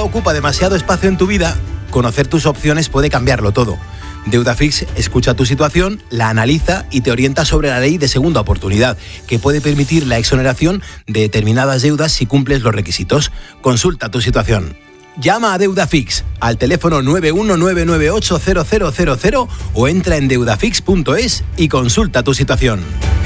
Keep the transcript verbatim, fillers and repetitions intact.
deuda ocupa demasiado espacio en tu vida, conocer tus opciones puede cambiarlo todo. Deudafix escucha tu situación, la analiza y te orienta sobre la ley de segunda oportunidad, que puede permitir la exoneración de determinadas deudas si cumples los requisitos. Consulta tu situación. Llama a Deudafix al teléfono nueve uno nueve nueve ocho cero cero cero cero o entra en deudafix punto es y consulta tu situación.